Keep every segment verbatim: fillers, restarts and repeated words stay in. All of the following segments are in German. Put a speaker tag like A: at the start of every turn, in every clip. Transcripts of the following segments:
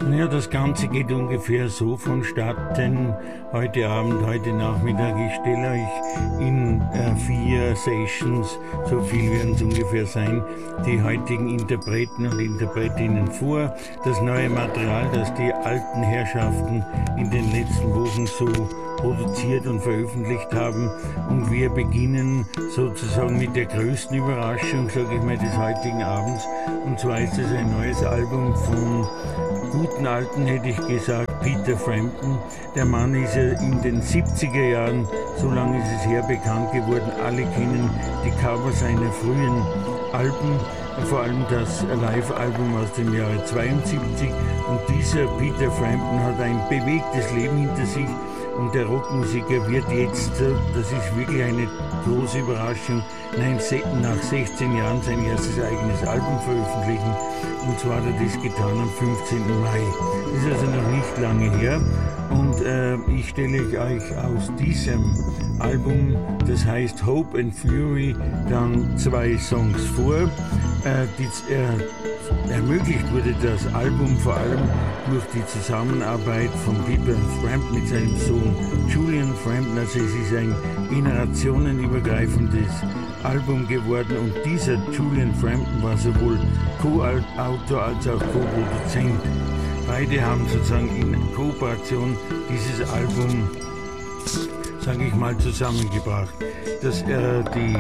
A: Ja, das Ganze geht ungefähr so vonstatten. Heute Abend, heute Nachmittag, ich stelle euch in äh, vier Sessions, so viel werden es ungefähr sein, die heutigen Interpreten und Interpretinnen vor. Das neue Material, das die alten Herrschaften in den letzten Wochen so produziert und veröffentlicht haben. Und wir beginnen sozusagen mit der größten Überraschung, sage ich mal, des heutigen Abends. Und zwar ist es ein neues Album von guten Alten, hätte ich gesagt, Peter Frampton. Der Mann ist ja in den siebziger Jahren, so lange ist es her, bekannt geworden. Alle kennen die Cover seiner frühen Alben, vor allem das Live-Album aus dem Jahre zweiundsiebzig. Und dieser Peter Frampton hat ein bewegtes Leben hinter sich. Und der Rockmusiker wird jetzt, das ist wirklich eine große Überraschung, nein, nach sechzehn Jahren sein erstes eigenes Album veröffentlichen. Und zwar hat er das getan am fünfzehnten Mai. Das ist also noch nicht lange her. Und äh, ich stelle euch aus diesem Album, das heißt Hope and Fury, dann zwei Songs vor. Äh, die, äh, ermöglicht wurde das Album vor allem durch die Zusammenarbeit von Peter Frampton mit seinem Sohn Julian Frampton. Also es ist ein generationenübergreifendes Album geworden und dieser Julian Frampton war sowohl Co-Autor als auch Co-Produzent. Beide haben sozusagen in Kooperation dieses Album, sage ich mal, zusammengebracht. Das, äh, die,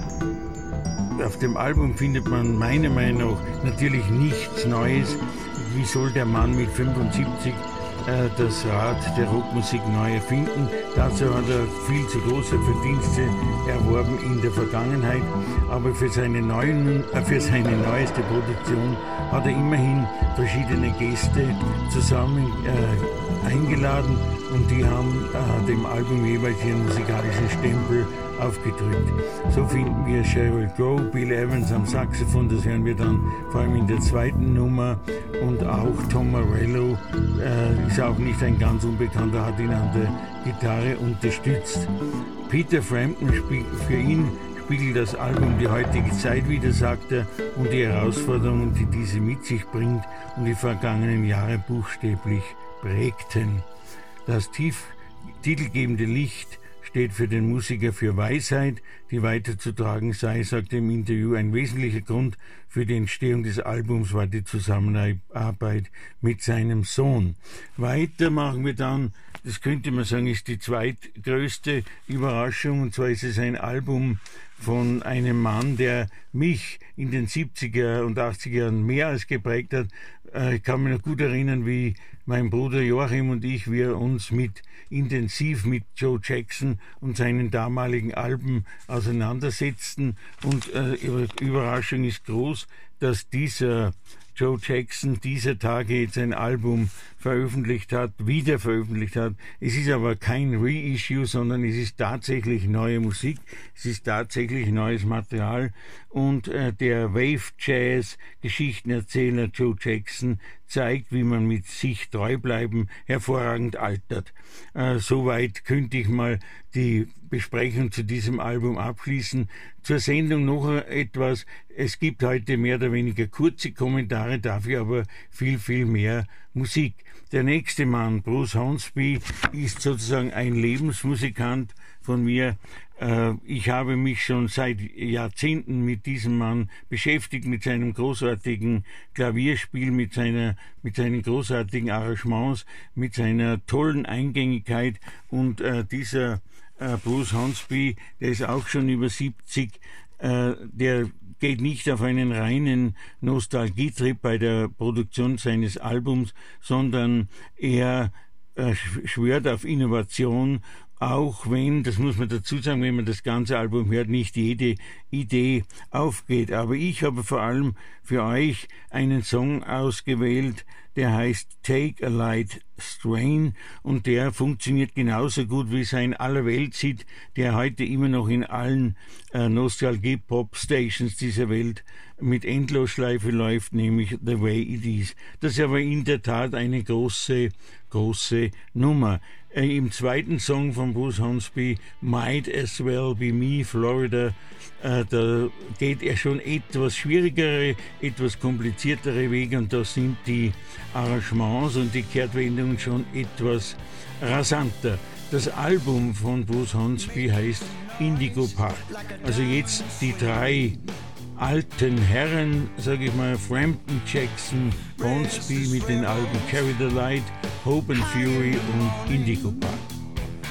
A: auf dem Album findet man meiner Meinung nach natürlich nichts Neues. Wie soll der Mann mit fünfundsiebzig äh, das Rad der Rockmusik neu erfinden? Dazu hat er viel zu große Verdienste erworben in der Vergangenheit. Aber für seine, neuen, äh, für seine neueste Produktion hat er immerhin verschiedene Gäste zusammen äh, eingeladen und die haben äh, dem Album jeweils ihren musikalischen Stempel aufgedrückt. So finden wir Sheryl Crow, Bill Evans am Saxophon, das hören wir dann vor allem in der zweiten Nummer, und auch Tom Morello äh, ist auch nicht ein ganz Unbekannter, hat ihn an der Gitarre unterstützt. Peter Frampton spielt für ihn spiegelt das Album die heutige Zeit wider, sagt er, und die Herausforderungen, die diese mit sich bringt und die vergangenen Jahre buchstäblich prägten. Das tief titelgebende Licht steht für den Musiker für Weisheit, die weiterzutragen sei, sagt er im Interview. Ein wesentlicher Grund für die Entstehung des Albums war die Zusammenarbeit mit seinem Sohn. Weiter machen wir dann, das könnte man sagen, ist die zweitgrößte Überraschung, und zwar ist es ein Album von einem Mann, der mich in den siebziger und achtziger Jahren mehr als geprägt hat. Ich kann mich noch gut erinnern, wie mein Bruder Joachim und ich, wir uns mit intensiv mit Joe Jackson und seinen damaligen Alben auseinandersetzten. Und äh, Überraschung ist groß, dass dieser Joe Jackson dieser Tage jetzt ein Album veröffentlicht hat, wieder veröffentlicht hat. Es ist aber kein Reissue, sondern es ist tatsächlich neue Musik, es ist tatsächlich neues Material, und äh, der Wave-Jazz-Geschichtenerzähler Joe Jackson zeigt, wie man mit sich treu bleiben hervorragend altert. Äh, soweit könnte ich mal die Besprechung zu diesem Album abschließen. Zur Sendung noch etwas. Es gibt heute mehr oder weniger kurze Kommentare, dafür aber viel, viel mehr Musik. Der nächste Mann, Bruce Hornsby, ist sozusagen ein Lebensmusikant von mir. Ich habe mich schon seit Jahrzehnten mit diesem Mann beschäftigt, mit seinem großartigen Klavierspiel, mit seiner, mit seinen großartigen Arrangements, mit seiner tollen Eingängigkeit, und äh, dieser äh, Bruce Hornsby, der ist auch schon über siebzig, äh, der geht nicht auf einen reinen Nostalgietrip bei der Produktion seines Albums, sondern er äh, schwört auf Innovation, auch wenn, das muss man dazu sagen, wenn man das ganze Album hört, nicht jede Idee aufgeht. Aber ich habe vor allem für euch einen Song ausgewählt, der heißt Take a Light Strain, und der funktioniert genauso gut wie sein Allerweltshit, der heute immer noch in allen äh, Nostalgie-Pop-Stations dieser Welt mit Endlosschleife läuft, nämlich The Way It Is. Das ist aber in der Tat eine große, große Nummer. Äh, Im zweiten Song von Bruce Hornsby, Might As Well Be Me, Florida, äh, da geht er schon etwas schwierigere, etwas kompliziertere Wege, und da sind die Arrangements und die Kehrtwendung schon etwas rasanter. Das Album von Bruce Hornsby heißt Indigo Park. Also jetzt die drei alten Herren, sage ich mal, Frampton, Jackson, Hornsby mit den Alben Carry the Light, Hope and Fury und Indigo Park.